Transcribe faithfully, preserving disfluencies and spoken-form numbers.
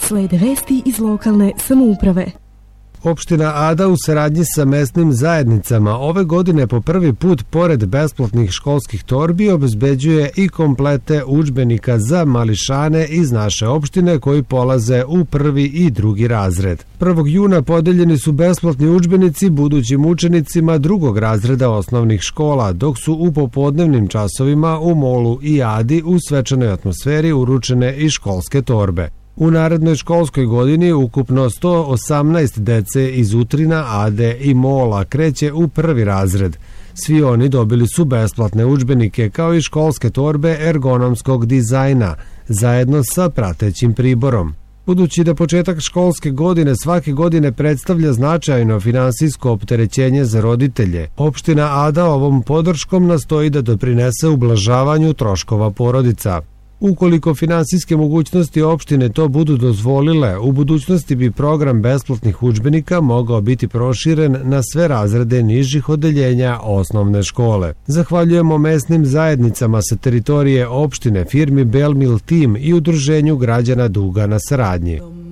Slede vesti iz lokalne samouprave. Opština Ada u saradnji sa mesnim zajednicama ove godine po prvi put pored besplatnih školskih torbi obezbeđuje i komplete udžbenika za mališane iz naše opštine koji polaze u prvi i drugi razred. prvog juna podeljeni su besplatni udžbenici budućim učenicima drugog razreda osnovnih škola, dok su u popodnevnim časovima u Molu i Adi u svečanoj atmosferi uručene i školske torbe. U narednoj školskoj godini ukupno sto osamnaest dece iz Utrina, Ade i Mola kreće u prvi razred. Svi oni dobili su besplatne udžbenike kao i školske torbe ergonomskog dizajna, zajedno sa pratećim priborom. Budući da početak školske godine svake godine predstavlja značajno finansijsko opterećenje za roditelje, opština Ada ovom podrškom nastoji da doprinese ublažavanju troškova porodica. Ukoliko finansijske mogućnosti opštine to budu dozvolile, u budućnosti bi program besplatnih udžbenika mogao biti proširen na sve razrede nižih odeljenja osnovne škole. Zahvaljujemo mesnim zajednicama sa teritorije opštine, firmi Belmil Team i udruženju građana Duga na saradnji.